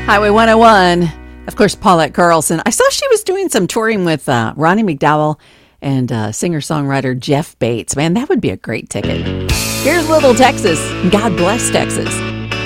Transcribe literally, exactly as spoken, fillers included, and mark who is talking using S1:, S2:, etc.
S1: Highway one oh one. Of course, Paulette Carlson. I saw she was doing some touring with uh, Ronnie McDowell and uh, singer-songwriter Jeff Bates. Man, that would be a great ticket. Here's Little Texas. God bless Texas.